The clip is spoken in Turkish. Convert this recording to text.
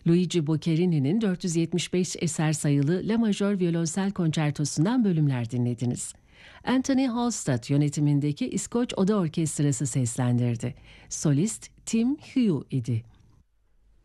Luigi Boccherini'nin 475 eser sayılı La Majör Violonsel Konçertosu'ndan bölümler dinlediniz. Anthony Halstead yönetimindeki İskoç Oda Orkestrası seslendirdi. Solist Tim Hugh idi.